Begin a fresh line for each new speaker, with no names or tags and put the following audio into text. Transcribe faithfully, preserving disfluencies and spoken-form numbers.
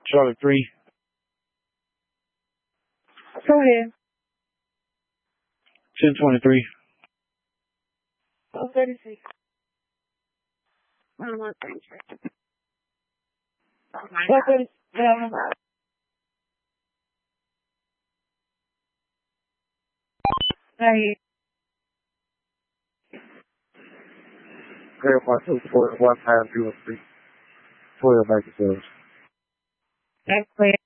Charlotte three.
Go ahead.
ten twenty-three.
Oh, thirty-six. one one thirty-six. What thirty-six? Right.
Clear one two four one five zero three. Twelve back to service.
That's clear.